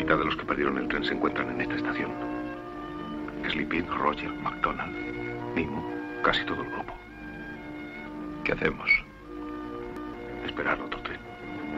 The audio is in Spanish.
mitad de los que perdieron el tren se encuentran en esta estación. Sleepy, Roger, McDonald, Nemo, casi todo el grupo. ¿Qué hacemos? Esperar otro